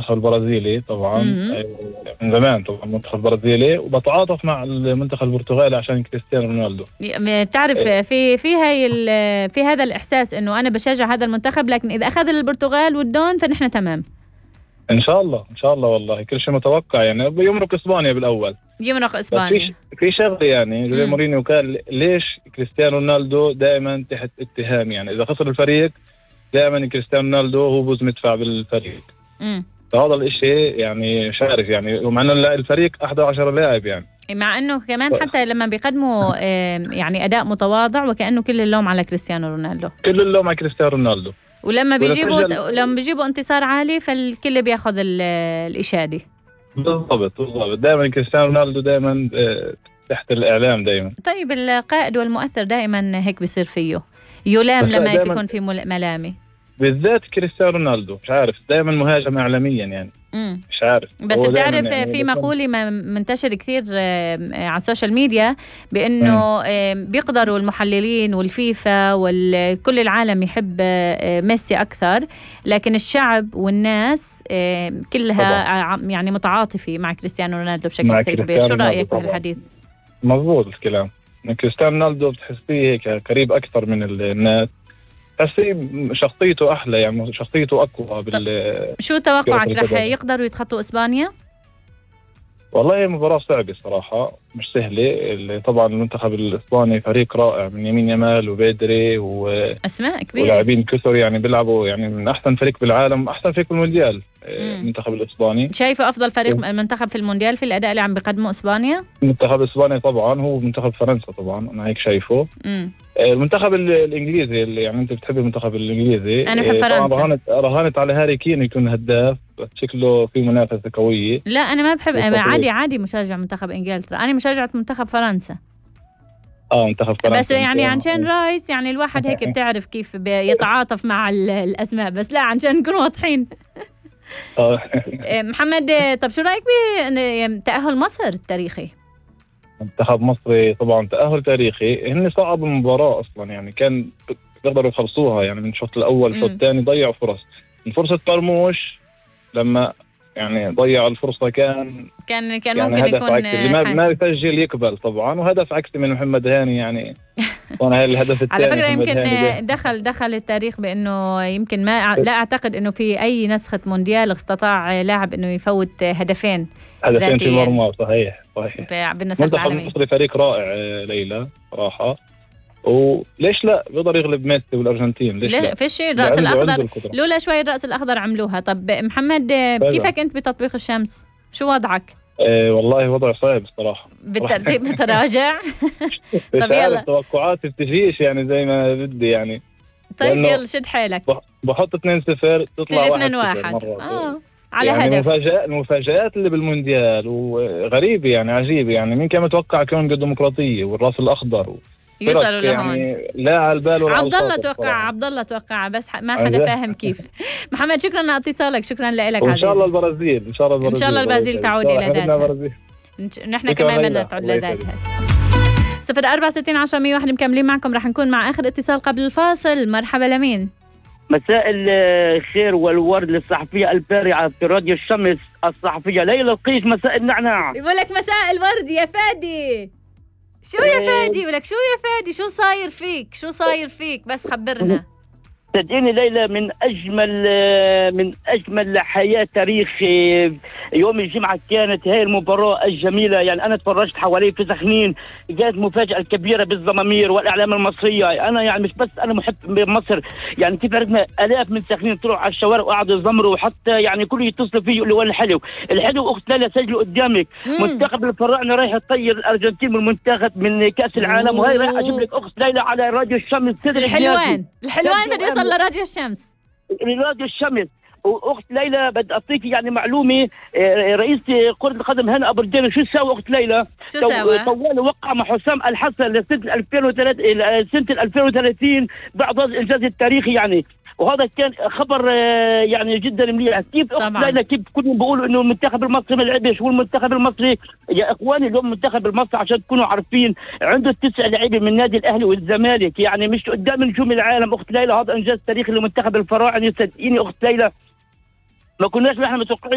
المنتخب البرازيلي طبعا. من زمان طبعا المنتخب البرازيلي، وبتعاطف مع المنتخب البرتغالي عشان كريستيانو رونالدو. بتعرف في هذا الإحساس إنه أنا بشجع هذا المنتخب، لكن إذا أخذ البرتغال والدون فنحن تمام إن شاء الله إن شاء الله، والله كل شيء متوقع يعني. يمرق إسبانيا بالأول، يمرق إسبانيا. في شغله يعني زي مورينيو قال ليش كريستيانو رونالدو دائما تحت اتهام، يعني إذا خسر الفريق دائما كريستيانو رونالدو هو بوز مدفع بالفريق. فهذا الاشي يعني مش عارف يعني، ومع انه الفريق 11 لاعب يعني، مع انه كمان حتى لما بيقدموا يعني اداء متواضع وكانه كل اللوم على كريستيانو رونالدو، كل اللوم على كريستيانو رونالدو. ولما بيجيبوا انتصار عالي فالكل بياخذ الاشاده. بالضبط دائما كريستيانو رونالدو دائما تحت الاعلام دائما. طيب القائد والمؤثر دائما هيك بيصير فيه يلام لما يكون في ملامه، بالذات كريستيانو رونالدو مش عارف دائما مهاجم اعلاميا يعني. مش عارف، بس بتعرف يعني في مقولة منتشر كثير على السوشيال ميديا بأنه بيقدروا المحللين والفيفا وكل العالم يحب ميسي أكثر، لكن الشعب والناس كلها يعني متعاطفة مع كريستيانو رونالدو بشكل كثير كبير. شو رأيك بالحديث؟ مضبوط الكلام. كريستيانو رونالدو بتحسيه هيك قريب أكثر من الناس، بس شخصيته أحلى يعني، شخصيته أقوى. شو توقعك رح يقدروا يتخطوا إسبانيا؟ والله مباراة صعبة صراحة، مش سهلة. طبعا المنتخب الإسباني فريق رائع من يمين يمال وبيدري أسماء كبيرة ولاعبين كثر يعني، بيلعبوا يعني من أحسن فريق بالعالم، أحسن فريق بالمونديال. المنتخب الإسباني شايفه أفضل فريق المنتخب في المونديال في الأداء اللي عم بيقدمه إسبانيا؟ المنتخب الإسباني طبعا هو منتخب فرنسا طبعا، أنا هيك شايفه. المنتخب الإنجليزي اللي يعني أنت بتحب المنتخب الإنجليزي، أنا بحب فرنسا. رهانت على هاري كين يكون هداف، شكله في منافسة قوية. لا أنا ما بحب، عادي مشجع منتخب إنجلترا، أنا مشجعة منتخب فرنسا. منتخب فرنسا بس يعني عشان رايس يعني الواحد هيك بتعرف كيف يتعاطف مع الأسماء، بس لا عشان نكون واضحين. محمد، طب شو رأيك بتأهل مصر التاريخي؟ منتخب مصري طبعا تأهل تاريخي. هن صعب المباراة أصلا يعني، كان بيقدروا يخلصوها يعني من الشوط الأول. الشوط الثاني ضيعوا فرص، من فرصة مرموش لما يعني ضيع الفرصة كان يعني ممكن يكون ما يسجل يقبل طبعا، وهدف عكسي من محمد هاني يعني. وانا الهدف الثاني على فكرة يمكن دخل التاريخ بانه يمكن لا اعتقد انه في اي نسخة مونديال استطاع لاعب انه يفوت هدفين في مرمى. صحيح بالنسبة العالمية. مصر فريق رائع ليلى صراحة، وليش لا بيقدر يغلب ميسي والارجنتين؟ ليش لا؟ في شيء الراس الاخضر لولا شوي الراس الاخضر عملوها. طب محمد، كيفك انت بتطبيق الشمس؟ شو وضعك؟ والله وضع صعب الصراحة، بالترتيب متراجع. طب يلا توقعاتي بتجيش يعني زي ما بدي يعني. طيب يلا شد حيلك. بحط 2-0 تطلع 2-1 على يعني هدف. المفاجآت اللي بالمونديال وغريبة يعني، عجيبة يعني. مين كان متوقع كونغو الديمقراطية والراس الأخضر يوصلوا لهون يعني؟ لا على البال ولا عبد الله توقع بس ما حدا فاهم كيف. محمد شكرا على اتصالك، شكرا لك. وإن شاء الله البرازيل إن شاء الله البرازيل تعود إلى ذاتها. نحن كمان بدنا تعود لذاتها. 04601001 مكملين معكم، رح نكون مع آخر اتصال قبل الفاصل. مرحبا لمين؟ مساء الخير والورد للصحفية البارعة في راديو الشمس الصحفية ليلى القيس. مساء النعناع. يقول لك مساء الورد يا فادي. شو يا فادي؟ يقول لك شو يا فادي؟ شو صاير فيك بس خبرنا. صدقيني ليلى، من أجمل حياة تاريخ يوم الجمعة كانت هاي المباراة الجميلة يعني. أنا تفرجت حوالي في سخنين، جاءت مفاجأة كبيرة بالضمامير والإعلام المصرية. أنا يعني مش بس أنا محب بمصر يعني، كيف عرفنا آلاف من سخنين طلعوا على الشوارع وقعدوا يزمروا، وحتى يعني كل يتصلوا فيه يقولوا وين الحلو أخت ليلى سجلوا قدامك. منتخب الفراعنة رايح يطير الأرجنتين من المنتخب من كأس العالم، وهي رايح أجيب لك أخت ليلى على راديو الشمس. الحلوان بده يوصل لراديو الشمس. راديو الشمس. واخت ليلى بدي اعطيك يعني معلومه. رئيس كره القدم هنا ابو رجال شو سوى اخت ليلى؟ شو سوى؟ طوال وقع مع حسام الحسن لسنه 2030 بعد الانجاز التاريخي يعني. وهذا كان خبر يعني جدا مليح. كيف اخت ليلى كيف كلهم بيقولوا انه المنتخب المصري ما لعبش، والمنتخب المصري يا اخواني اليوم المنتخب المصري عشان تكونوا عارفين عنده 9 لاعبين من نادي الاهلي والزمالك يعني، مش قدام نجوم العالم. اخت ليلى هذا انجاز تاريخي لمنتخب الفراعنه. صدقيني اخت ليلى ما كناش نحن متوقعين